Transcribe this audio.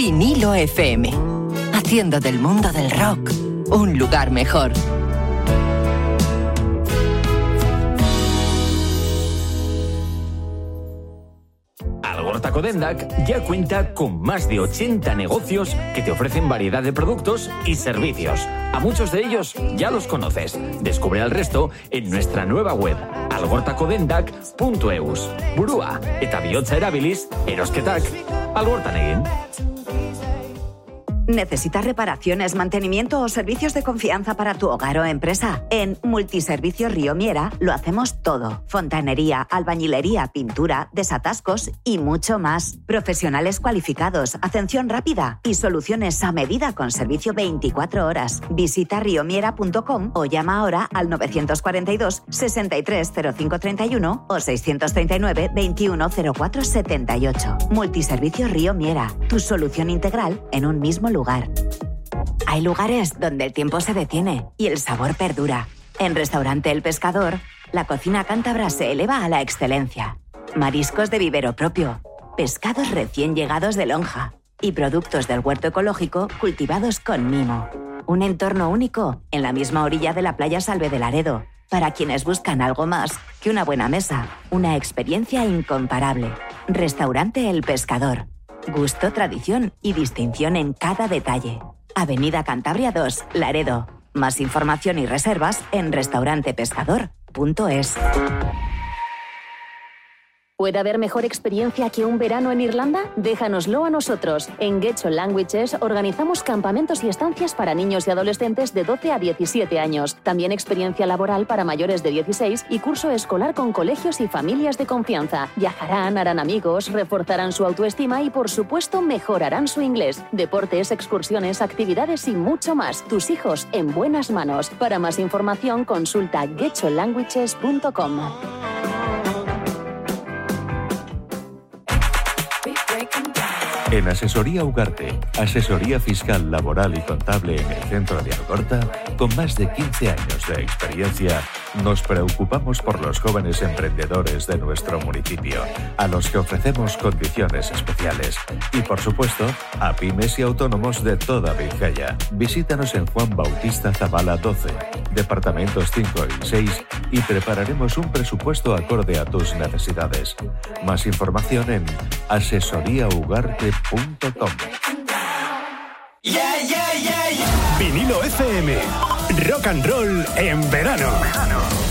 Vinilo FM, haciendo del mundo del rock un lugar mejor. Algorta Codendac ya cuenta con más de 80 negocios que te ofrecen variedad de productos y servicios. A muchos de ellos ya los conoces. Descubre el resto en nuestra nueva web, algortacodendac.eus. Burua, eta bihotza erabiliz, erosketak, algortan egin. ¿Necesitas reparaciones, mantenimiento o servicios de confianza para tu hogar o empresa? En Multiservicios Río Miera lo hacemos todo. Fontanería, albañilería, pintura, desatascos y mucho más. Profesionales cualificados, atención rápida y soluciones a medida con servicio 24 horas. Visita riomiera.com o llama ahora al 942 63 0531 o 639 21 04 78. Multiservicios Río Miera, tu solución integral en un mismo lugar. Hay lugares donde el tiempo se detiene y el sabor perdura. En Restaurante El Pescador, la cocina cántabra se eleva a la excelencia. Mariscos de vivero propio, pescados recién llegados de lonja y productos del huerto ecológico cultivados con mimo. Un entorno único en la misma orilla de la playa Salve de Laredo, para quienes buscan algo más que una buena mesa, una experiencia incomparable. Restaurante El Pescador. Gusto, tradición y distinción en cada detalle. Avenida Cantabria 2, Laredo. Más información y reservas en restaurantepescador.es. ¿Puede haber mejor experiencia que un verano en Irlanda? Déjanoslo a nosotros. En Getcho Languages organizamos campamentos y estancias para niños y adolescentes de 12 a 17 años. También experiencia laboral para mayores de 16 y curso escolar con colegios y familias de confianza. Viajarán, harán amigos, reforzarán su autoestima y, por supuesto, mejorarán su inglés. Deportes, excursiones, actividades y mucho más. Tus hijos en buenas manos. Para más información, consulta getcholanguages.com. En Asesoría Ugarte, asesoría fiscal, laboral y contable en el centro de Algorta, con más de 15 años de experiencia, nos preocupamos por los jóvenes emprendedores de nuestro municipio, a los que ofrecemos condiciones especiales. Y, por supuesto, a pymes y autónomos de toda Vizcaya. Visítanos en Juan Bautista Zavala 12, departamentos 5 y 6, y prepararemos un presupuesto acorde a tus necesidades. Más información en asesoriaugarte.com. Vinilo FM. Rock and roll en verano.